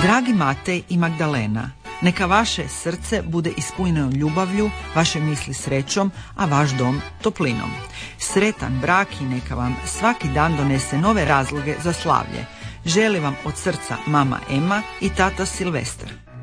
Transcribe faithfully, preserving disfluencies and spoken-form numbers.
Dragi Matej i Magdalena, neka vaše srce bude ispunjeno ljubavlju, vaše misli srećom, a vaš dom toplinom. Sretan brak i neka vam svaki dan donese nove razloge za slavlje. Želim vam od srca mama Ema i tata Silvestar.